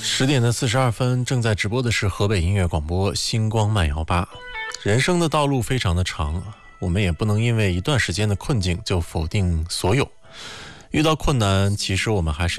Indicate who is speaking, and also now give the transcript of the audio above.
Speaker 1: 10:42，正在直播的是河北音乐广播星光慢摇吧。人生的道路非常的长，我们也不能因为一段时间的困境就否定所有。遇到困难，其实我们还是